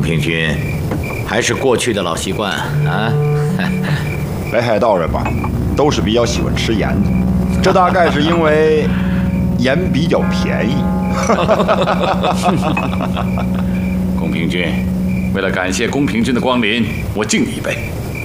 平君，还是过去的老习惯啊。 北海道人嘛，都是比较喜欢吃盐的，这大概是因为盐比较便宜。 宫平君，为了感谢宫平君的光临，我敬你一杯。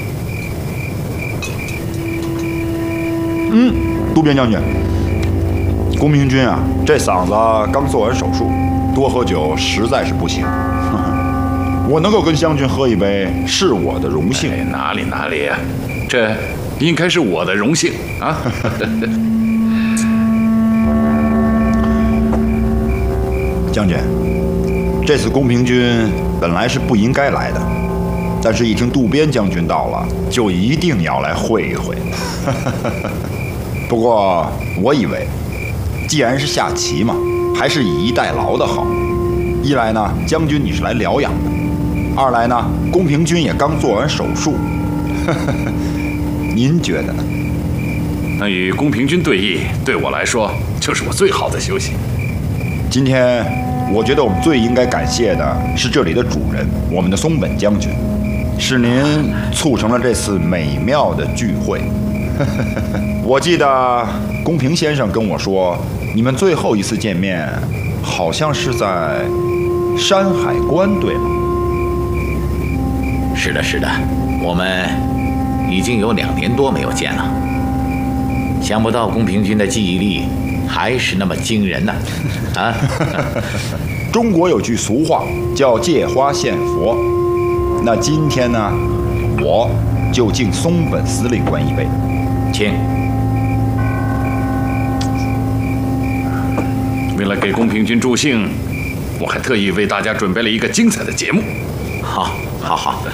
渡边将军，宫平君啊，这嗓子刚做完手术，多喝酒实在是不行。我能够跟将军喝一杯，是我的荣幸。 哪里啊，这应该是我的荣幸啊！ 将军，这次宫平君本来是不应该来的，但是一听渡边将军到了，就一定要来会一会。不过我以为，既然是下棋嘛，还是以逸待劳的好。一来呢，将军你是来疗养的；二来呢，宫平君也刚做完手术。您觉得呢？ 能与宫平君对弈，对我来说就是我最好的休息。 今天，我觉得我们最应该感谢的是这里的主人，我们的松本将军，是您促成了这次美妙的聚会。我记得宫平先生跟我说，你们最后一次见面好像是在山海关，对吗？ 是的，我们已经有2年多没有见了。想不到宫平君的记忆力还是那么惊人呢！啊， 中国有句俗话叫借花献佛，那今天呢，我就敬松本司令官一杯， 请。 为了给宫平君助兴，我还特意为大家准备了一个精彩的节目。 好。